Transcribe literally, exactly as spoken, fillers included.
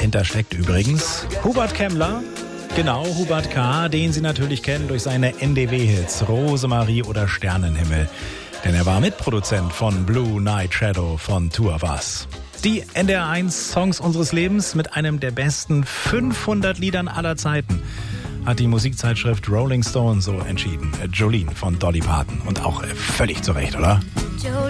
dahinter steckt übrigens Hubert Kemmler. Genau, Hubert K., den Sie natürlich kennen durch seine N D W-Hits Rosemarie oder Sternenhimmel. Denn er war Mitproduzent von Blue Night Shadow von Two of Us. Die N D R eins Songs unseres Lebens mit einem der besten fünfhundert Liedern aller Zeiten hat die Musikzeitschrift Rolling Stone so entschieden. Jolene von Dolly Parton. Und auch völlig zu Recht, oder?